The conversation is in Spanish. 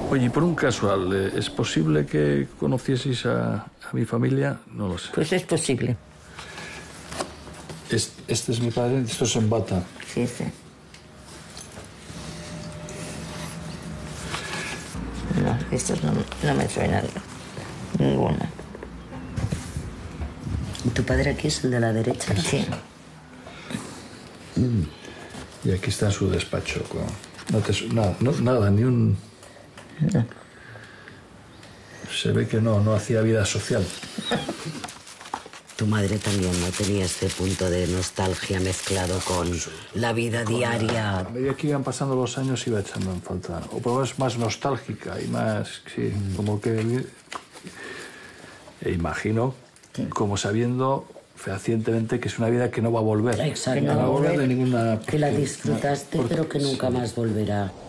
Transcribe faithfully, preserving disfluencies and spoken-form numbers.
Oye, y por un casual, ¿es posible que conocieseis a, a mi familia? No lo sé. Pues es posible. Este, este es mi padre, esto es en bata. Sí, sí. No, estos no, no me suenan ninguna. ¿Y tu padre aquí es el de la derecha? Sí. Mm. Y aquí está su despacho. Con... No te... nada, no, nada, ni un... No. Se ve que no, no hacía vida social. Tu madre también no tenía este punto de nostalgia mezclado con la vida con diaria. A medida que iban pasando los años iba echando en falta. O por lo menos más nostálgica y más, sí, mm. como que... E imagino, sí. como sabiendo fehacientemente que es una vida que no va a volver. Exacto. Que no va a volver de ninguna... Que la disfrutaste, no, pero que nunca sí. más volverá.